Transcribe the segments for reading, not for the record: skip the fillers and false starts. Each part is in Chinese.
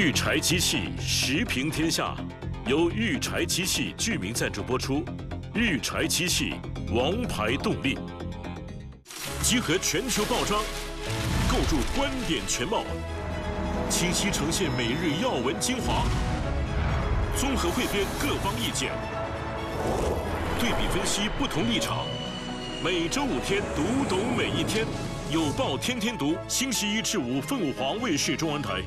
育柴机器时评天下，由育柴机器居民赞助播出。育柴机器王牌动力，集合全球报章，构筑观点全貌，清晰呈现每日要闻精华，综合汇编各方意见，对比分析不同立场。每周5天，读懂每一天。有报天天读，星期1至5，凤凰卫视中文台。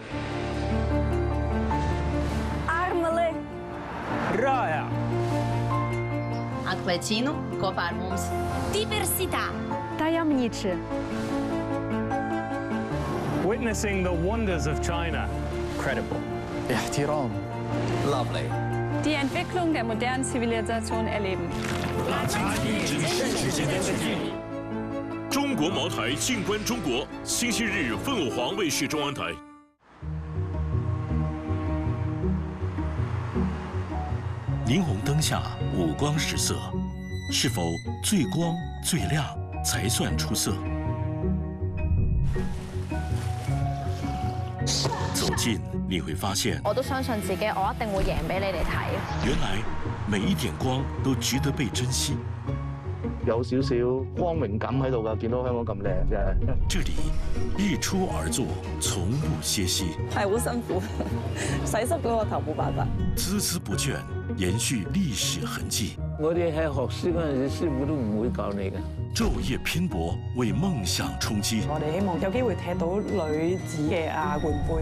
Armele. Raja. Atlecino, Kopar mums. Diversità. Tajemniczy. Witnessing the wonders of China. Credible. احترام. Lovely. Die Entwicklung der modernen Zivilisation erleben. 中国茅台静观中国，星期日凤凰卫视中文台。霓虹灯下五光十色，是否最光最亮才算出色？走近你会发现， 我都相信自己，我一定會贏俾你哋睇。 原來每一點光都值得被珍惜。 有少少光榮感喺度㗎，見到香港咁靚嘅。 這裡日出而作，從不歇息。 係好辛苦，洗濕咗個頭冇辦法。 孜孜不倦，延續歷史痕跡。 我哋喺學書嗰陣時，師傅都唔會教你嘅。 晝夜拼搏，為夢想衝擊。 我哋希望有機會踢到女子嘅亞冠杯。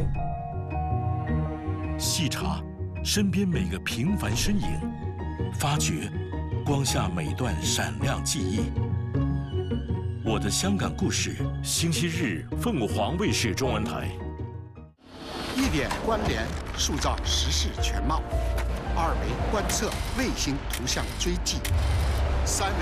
細查身邊每個平凡身影，發掘光下每段閃亮記憶。我的香港故事，星期日鳳凰衛視中文台。 1點關聯，塑造時事全貌；2維觀測衛星圖像追跡；3維